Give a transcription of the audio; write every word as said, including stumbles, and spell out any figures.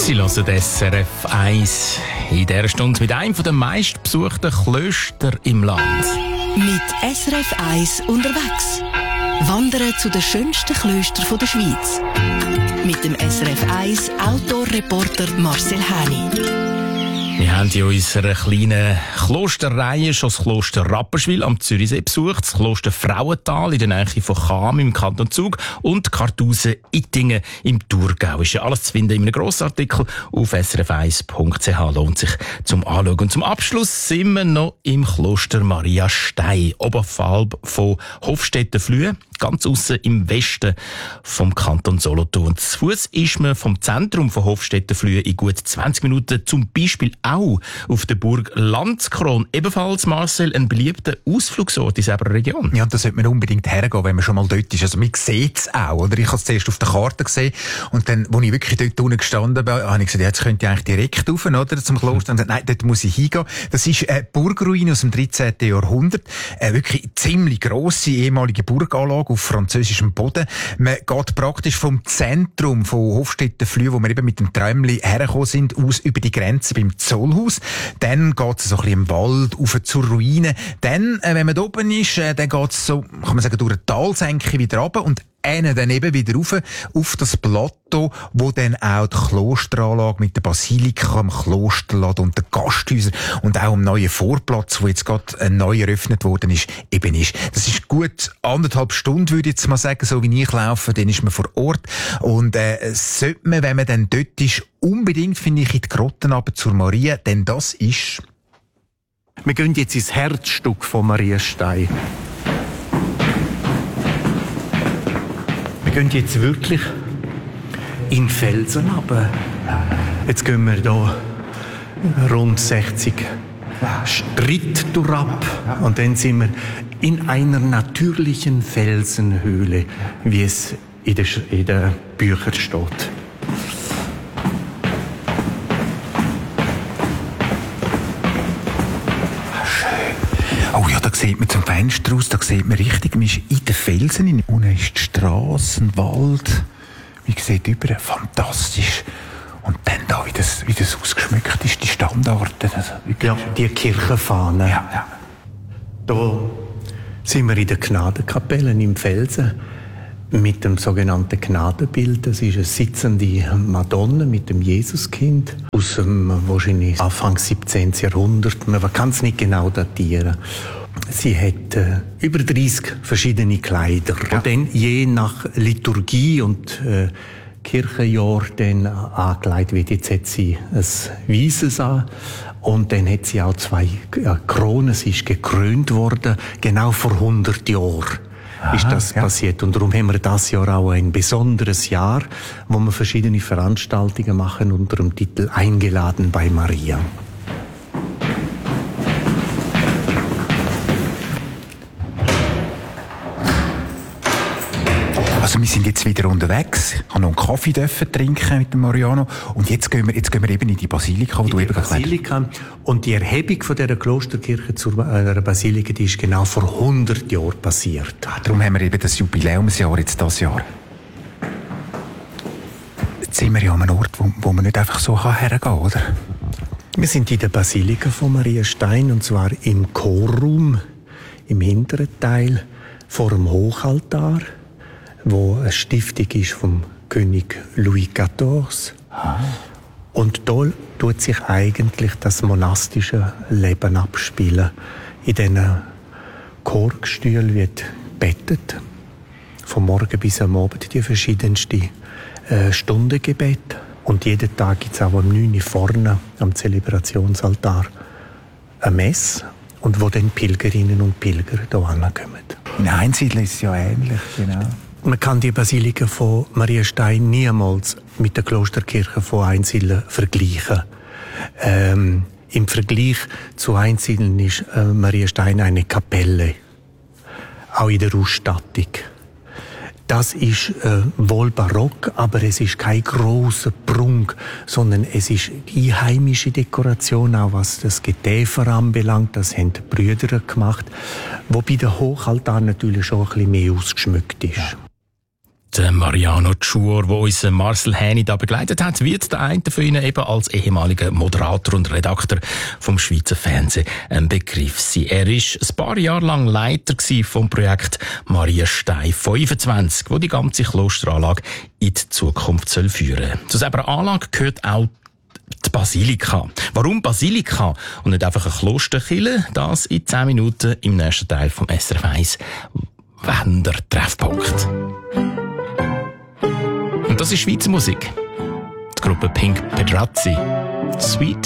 Sie hören S R F eins in dieser Stunde mit einem der meistbesuchten Klöster im Land. Mit S R F eins unterwegs. Wandern zu den schönsten Klöstern der Schweiz. Mit dem S R F eins Outdoor-Reporter Marcel Häni. Wir haben in unserer kleinen Klosterreihe schon das Kloster Rapperswil am Zürichsee besucht, das Kloster Frauental in der Nähe von Cham im Kanton Zug und Kartusen-Ittingen im Thurgau. Ist ja alles zu finden in einem Grossartikel auf s r f eins punkt c h. Lohnt sich zum Anschauen. Und zum Abschluss sind wir noch im Kloster Maria Stein, oberhalb von Hofstetten-Flühe, ganz aussen im Westen vom Kanton Solothurn. Zu Fuss ist man vom Zentrum von Hofstetten-Flühe in gut zwanzig Minuten zum Beispiel auch auf der Burg Landskron. Ebenfalls, Marcel, ein beliebter Ausflugsort in dieser Region. Ja, da sollte man unbedingt hergehen, wenn man schon mal dort ist. Also man sieht es auch, oder? Ich habe es zuerst auf der Karte gesehen und dann, als ich wirklich dort unten gestanden bin, habe ich gesagt, ja, jetzt könnte ich eigentlich direkt rauf, oder? Zum Kloster. Und gesagt, nein, dort muss ich hingehen. Das ist eine Burgruine aus dem dreizehnten Jahrhundert. Eine wirklich ziemlich grosse ehemalige Burganlage auf französischem Boden. Man geht praktisch vom Zentrum von Hofstetten-Flühe, wo wir eben mit dem Träumli hergekommen sind, aus über die Grenze beim Zollhaus. Dann geht es so ein bisschen im Wald rauf zur Ruine. Dann, äh, wenn man da oben ist, äh, dann geht es so, kann man sagen, durch eine Talsenke wieder runter und einen dann eben wieder rauf auf das Plateau, wo dann auch die Klosteranlage mit der Basilika, dem Klosterladen und den Gasthäusern und auch dem neuen Vorplatz, wo jetzt gerade neu eröffnet worden ist, eben ist. Das ist gut anderthalb Stunden, würde ich jetzt mal sagen, so wie ich laufe, dann ist man vor Ort. Und äh, sollte man, wenn man dann dort ist, unbedingt, finde ich, in die Grotten runter zur Maria, denn das ist... Wir gehen jetzt ins Herzstück von Maria Stein. Wir gehen jetzt wirklich in Felsen runter. Jetzt gehen wir hier rund sechzig Schritte durch und dann sind wir in einer natürlichen Felsenhöhle, wie es in den, in den Büchern steht. Oh ja, da sieht man zum Fenster aus, da sieht man richtig, man ist in den Felsen, in unten ist die Strasse, ein Wald, man sieht überall, fantastisch. Und dann da, wie das, wie das ausgeschmückt ist, die Standarten. Also ja, die Kirchenfahne. Ja, ja. Da sind wir in der Gnadenkapelle im Felsen mit dem sogenannten Gnadenbild. Das ist eine sitzende Madonna mit dem Jesuskind aus dem wahrscheinlich Anfang siebzehnten Jahrhundert. Man kann es nicht genau datieren. Sie hat äh, über dreißig verschiedene Kleider. Ja. Und dann je nach Liturgie und äh, Kirchenjahr dann angelegt wird. Jetzt hat sie ein Weißes an. Und dann hat sie auch zwei äh, Kronen. Sie ist gekrönt worden, genau vor hundert Jahren. Aha, ist das ja. passiert. Und darum haben wir das Jahr auch ein besonderes Jahr, wo wir verschiedene Veranstaltungen machen unter dem Titel Eingeladen bei Maria. Also wir sind jetzt wieder unterwegs. Ich habe noch einen Kaffee dürfen trinken mit dem Mariano. Und jetzt gehen wir, jetzt gehen wir eben in die Basilika, wo in du eben Basilika. Und die Erhebung von dieser Klosterkirche zur äh, Basilika, die ist genau vor hundert Jahren passiert. Ah, darum haben wir eben das Jubiläumsjahr jetzt das Jahr. Jetzt sind wir ja an einem Ort, wo, wo man nicht einfach so hergehen kann, oder? Wir sind in der Basilika von Maria Stein, und zwar im Chorraum, im hinteren Teil, vor dem Hochaltar, wo eine Stiftung ist vom König Louis der Vierzehnte. Ah. Und da tut sich eigentlich das monastische Leben abspielen. In diesen Chorgestühlen wird gebetet, vom Morgen bis am Abend die verschiedensten äh, Stundengebete. Und jeden Tag gibt es auch um neun Uhr vorne am Zelebrationsaltar eine Messe, und wo dann Pilgerinnen und Pilger hier hinkommen. In Einsiedeln ist es ja ähnlich, genau. Man kann die Basilika von Maria Stein niemals mit der Klosterkirche von Einsiedeln vergleichen. Ähm, Im Vergleich zu Einsiedeln ist äh, Maria Stein eine Kapelle, auch in der Ausstattung. Das ist äh, wohl barock, aber es ist kein grosser Prunk, sondern es ist die einheimische Dekoration, auch was das Getäfer anbelangt. Das haben die Brüder gemacht, wobei der Hochaltar natürlich schon ein bisschen mehr ausgeschmückt ist. Ja. der Mariano Tschur, wo uns Marcel Häni da begleitet hat, wird der eine von Ihnen eben als ehemaliger Moderator und Redakteur vom Schweizer Fernsehen ein Begriff sein. Er ist ein paar Jahre lang Leiter vom Projekt Maria Stein fünfundzwanzig, wo die ganze Klosteranlage in die Zukunft soll führen. Zu dieser Anlage gehört auch die Basilika. Warum Basilika und nicht einfach eine Klosterkirche? Das in zehn Minuten im nächsten Teil vom S R F eins Wandertreffpunkt. Und das ist Schweizer Musik. Die Gruppe Pink Pedrazzi. Sweet